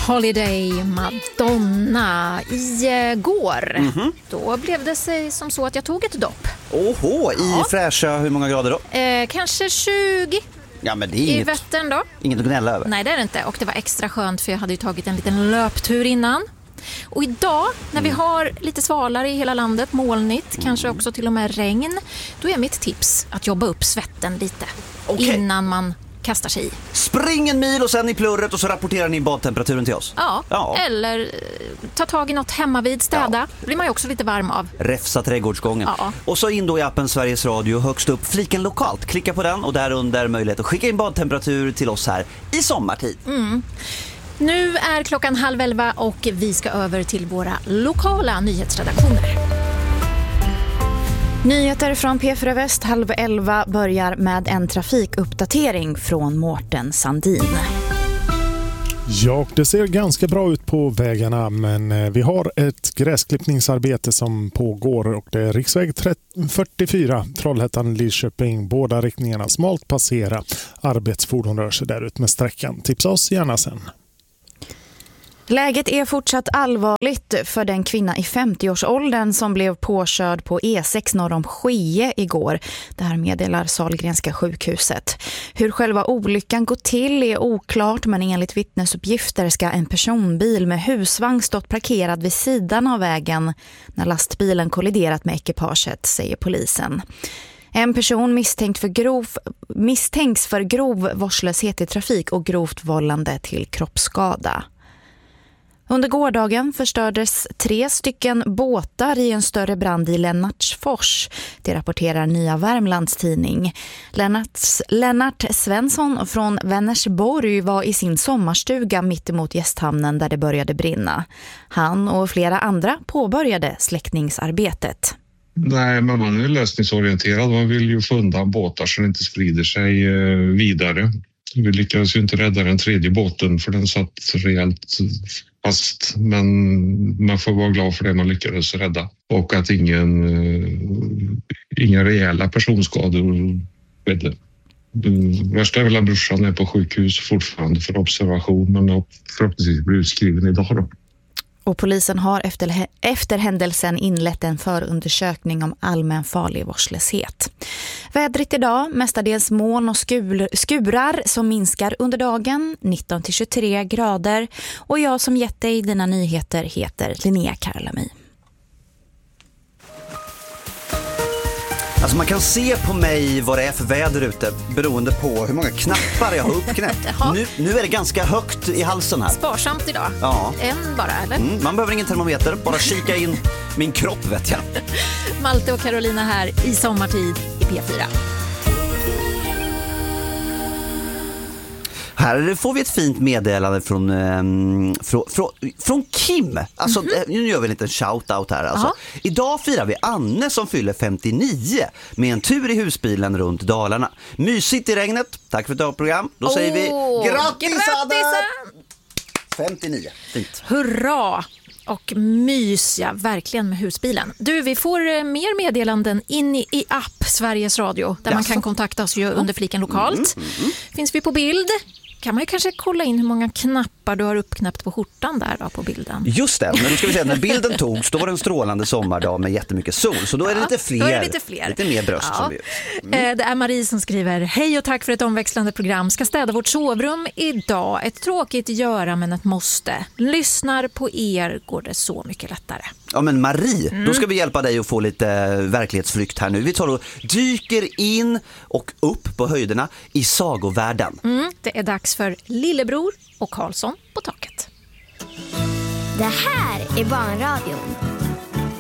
Holiday, Madonna. Igår, då blev det sig som så att jag tog ett dopp. Oho, i fräscha, hur många grader då? Kanske 20. Ja, men det är i Vättern då. Inget att gnälla över. Nej, det är det inte. Och det var extra skönt för jag hade ju tagit en liten löptur innan. Och idag, när vi har lite svalare i hela landet, molnigt, kanske också till och med regn, då är mitt tips att jobba upp svetten lite innan man kastar sig i. Spring en mil och sen i plurret och så rapporterar ni badtemperaturen till oss. Ja. Eller ta tag i något hemma vid städa. Det blir man ju också lite varm av. Räfsa trädgårdsgången. Ja. Och så in då i appen Sveriges Radio, högst upp fliken lokalt. Klicka på den och där under möjlighet att skicka in badtemperatur till oss här i sommartid. Nu är klockan 10:30 och vi ska över till våra lokala nyhetsredaktioner. Nyheter från P4 Väst 10:30 börjar med en trafikuppdatering från Mårten Sandin. Ja, det ser ganska bra ut på vägarna, men vi har ett gräsklippningsarbete som pågår och det är riksväg 44 Trollhättan-Lidköping, båda riktningarna smalt passera. Arbetsfordon rör sig där ut med sträckan. Tipsa oss gärna sen. Läget är fortsatt allvarligt för den kvinna i 50-årsåldern som blev påkörd på E6 norr om Skie igår. Det här meddelar Sahlgrenska sjukhuset. Hur själva olyckan går till är oklart, men enligt vittnesuppgifter ska en personbil med husvagn stått parkerad vid sidan av vägen när lastbilen kolliderat med ekipaget, säger polisen. En person misstänks för grov vårdslöshet i trafik och grovt vållande till kroppsskada. Under gårdagen förstördes 3 stycken båtar i en större brand i Lennartsfors. Det rapporterar Nya Värmlands tidning. Lennart Svensson från Vänersborg var i sin sommarstuga mittemot gästhamnen där det började brinna. Han och flera andra påbörjade släckningsarbetet. Nej, men man är lösningsorienterad. Man vill ju få undan båtar så det inte sprider sig vidare. Vi lyckades ju inte rädda den 3:e båten för den satt rejält fast, men man får vara glad för det man lyckades rädda och att inga rejäla personskador skedde. Det värsta är väl att brorsan är på sjukhus fortfarande för observation, men förhoppningsvis blir utskriven idag då. Och polisen har efter händelsen inlett en förundersökning om allmän farlig vårdslöshet. Vädret idag, mestadels moln och skurar som minskar under dagen, 19-23 grader. Och jag som gett dig dina nyheter heter Linnea Karlami. Alltså man kan se på mig vad det är för väder ute beroende på hur många knappar jag har uppknäppt. Nu är det ganska högt i halsen här. Sparsamt idag. Ja. En bara, eller? Man behöver ingen termometer, bara kika in min kropp, vet jag. Malte och Carolina här i sommartid i P4. Här får vi ett fint meddelande från Kim. Alltså, nu gör vi en liten shout-out här. Alltså. Idag firar vi Anne som fyller 59 med en tur i husbilen runt Dalarna. Mysigt i regnet. Tack för ett dagprogram. Då säger vi grattis Anne! 59. Fint. Hurra! Och mysiga verkligen med husbilen. Du, vi får mer meddelanden in i app Sveriges Radio där man kan kontakta oss under fliken lokalt. Finns vi på bild? Kan man ju kanske kolla in hur många knappar du har uppknäppt på skjortan där då på bilden. Just det, men då ska vi säga när bilden togs då var det en strålande sommardag med jättemycket sol. Så då är det lite fler. Då är det lite fler. Lite mer bröst som vi. Det är Marie som skriver: hej och tack för ett omväxlande program. Ska städa vårt sovrum idag. Ett tråkigt göra men ett måste. Lyssnar på er går det så mycket lättare. Ja men Marie, då ska vi hjälpa dig att få lite verklighetsflykt här nu. Vi tar och dyker in och upp på höjderna i sagovärlden. Det är dags för Lillebror och Karlsson på taket. Det här är Barnradion.